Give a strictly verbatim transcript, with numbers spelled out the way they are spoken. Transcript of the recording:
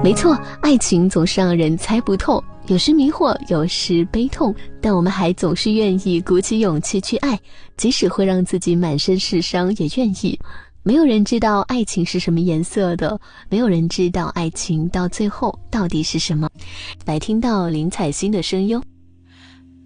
没错，爱情总是让人猜不透，有时迷惑，有时悲痛，但我们还总是愿意鼓起勇气去爱，即使会让自己满身是伤也愿意。没有人知道爱情是什么颜色的，没有人知道爱情到最后到底是什么。来听到林采欣的声优。